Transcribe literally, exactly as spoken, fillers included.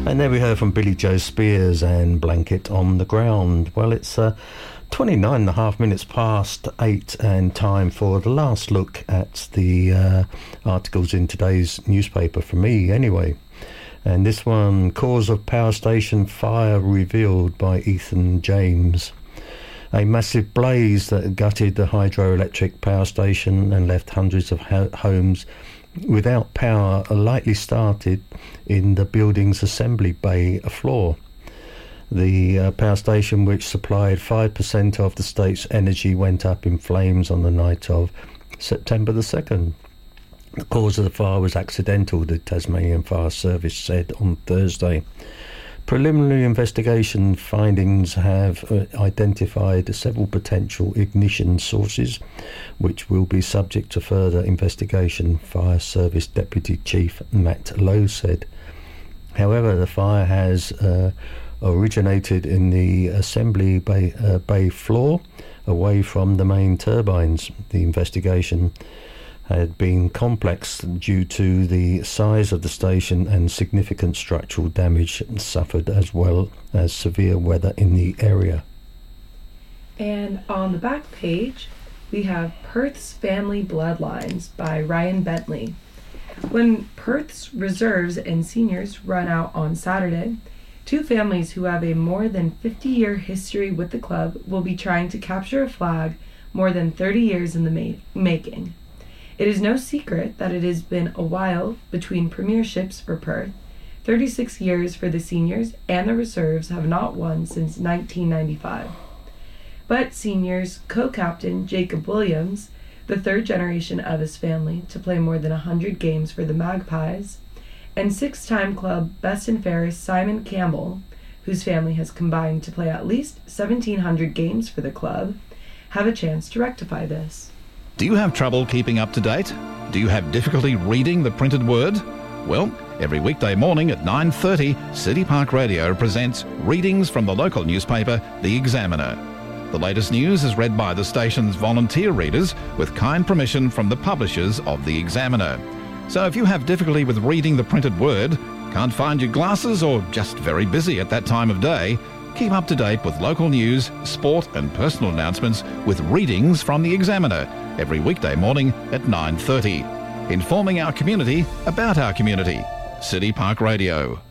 And there we heard from Billy Joe Spears and Blanket on the Ground. Well, it's uh, twenty-nine and a half minutes past eight and time for the last look at the uh, articles in today's newspaper, for me anyway. And this one, cause of power station fire revealed by Ethan James. A massive blaze that gutted the hydroelectric power station and left hundreds of ho- homes without power likely started in the building's assembly bay floor. The uh, power station, which supplied five percent of the state's energy, went up in flames on the night of September the second. The cause of the fire was accidental, the Tasmanian Fire Service said on Thursday. Preliminary investigation findings have uh, identified several potential ignition sources, which will be subject to further investigation, Fire Service Deputy Chief Matt Lowe said. However, the fire has uh, originated in the assembly bay, uh, bay floor, away from the main turbines. The investigation had been complex due to the size of the station and significant structural damage suffered, as well as severe weather in the area. And on the back page, we have Perth's Family Bloodlines by Ryan Bentley. When Perth's reserves and seniors run out on Saturday, two families who have a more than fifty-year history with the club will be trying to capture a flag more than thirty years in the ma- making. It is no secret that it has been a while between premierships for Perth. thirty-six years for the seniors, and the reserves have not won since nineteen ninety-five. But seniors co-captain Jacob Williams, the third generation of his family to play more than one hundred games for the Magpies, and six-time club best and fairest Simon Campbell, whose family has combined to play at least seventeen hundred games for the club, have a chance to rectify this. Do you have trouble keeping up to date? Do you have difficulty reading the printed word? Well, every weekday morning at nine thirty, City Park Radio presents readings from the local newspaper, The Examiner. The latest news is read by the station's volunteer readers with kind permission from the publishers of The Examiner. So if you have difficulty with reading the printed word, can't find your glasses, or just very busy at that time of day, keep up to date with local news, sport and personal announcements with readings from The Examiner every weekday morning at nine thirty. Informing our community about our community. City Park Radio.